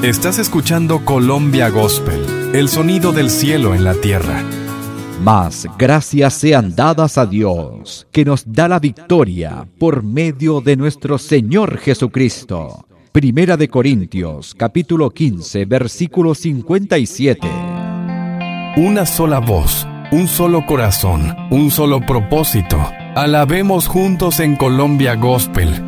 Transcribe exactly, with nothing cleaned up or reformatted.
Estás escuchando Colombia Gospel, el sonido del cielo en la tierra. Mas gracias sean dadas a Dios, que nos da la victoria por medio de nuestro Señor Jesucristo. Primera de Corintios, capítulo quince, versículo cincuenta y siete. Una sola voz, un solo corazón, un solo propósito. Alabemos juntos en Colombia Gospel,